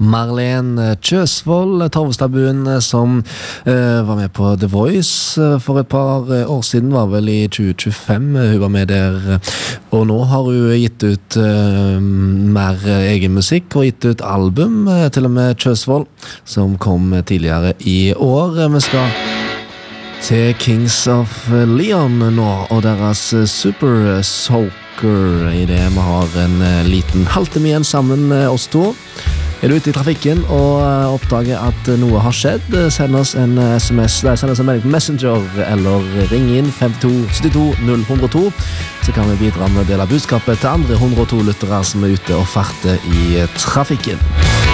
Marlene Kjøsvold, Torvestabuen, som var med på The Voice for et par år siden, var vel i 2025 hun var med der, og nå har hun gitt ut mer egen musikk og gitt ut album, til og med Kjøsvold, som kom tidligere i år. Vi skal til Kings of Leon nå, og deres Super Soaker i det vi har en liten halvtime igjen sammen, oss to. Er du ute i trafikken og oppdager at noe har skjedd, send oss en SMS, send oss en melding på Messenger, eller ring inn 5272-0102, så kan vi bidra med å dele budskapet til andre 102 lyttere som er ute og farter i trafikken.